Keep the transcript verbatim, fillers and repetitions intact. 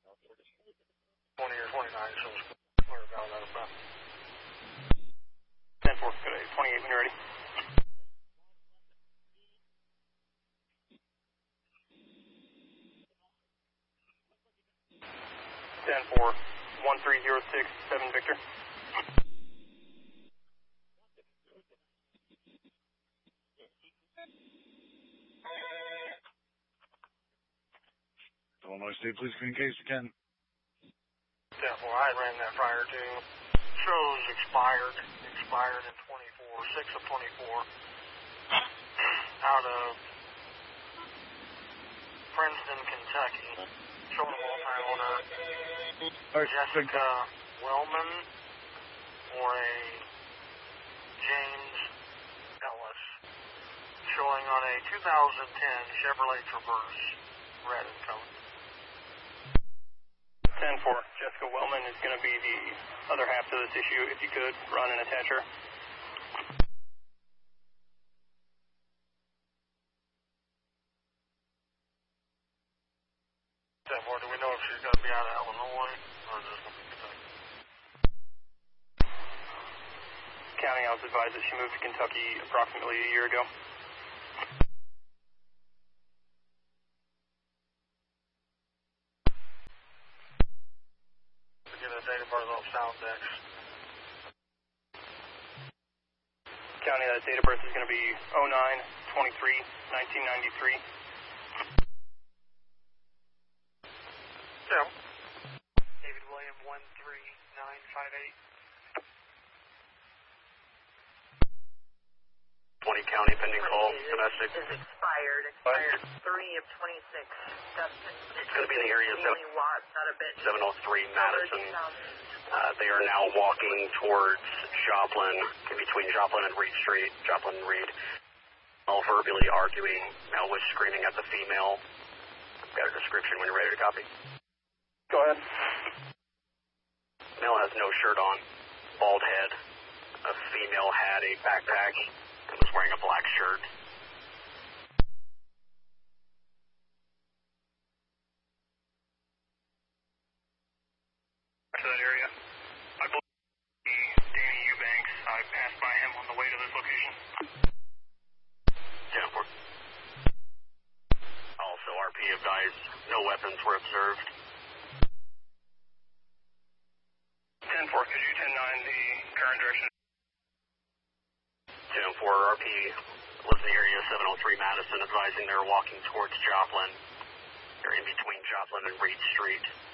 twenty or twenty-nine, so it's clear about that about. ten four, good day. twenty-eight when you're ready. ten four, one three zero six seven Victor. Illinois State Police Communication, Ken. ten four, I ran that prior to. Shows expired, expired in twenty-four, six of twenty-four. Out of Princeton, Kentucky. Showing a multi owner. Jessica Wellman or a James Ellis. Showing on a two thousand ten Chevrolet Traverse, red and colored. ten four, Jessica Wellman is going to be the other half to this issue. If you could run and attach her. ten four, do we know if she's going to be out of Illinois or is this going to be Kentucky? County, I was advised that she moved to Kentucky approximately a year ago. Get a date of birth off Sound Dex. County, that date of birth is going to be oh nine twenty-three nineteen ninety-three. Yeah. David William one three nine five eight. twenty County pending call, domestic. Is expired, expired three of twenty-six. It's going to be in the area of Watts out of bed. seven oh three Madison. Uh, they are now walking towards Joplin, in between Joplin and Reed Street, Joplin and Reed. All verbally arguing, now was screaming at the female. Got a description when you're ready to copy. Go ahead. Male has no shirt on, bald head. A female had a backpack and was wearing a black shirt. To that area. I believe Danny Eubanks. I passed by him on the way to this location. ten four. Also, R P advised no weapons were observed. ten four, could you ten nine the current direction? ten four, R P was in the area seven oh three Madison, advising they're walking towards Joplin. They're in between Joplin and Reed Street.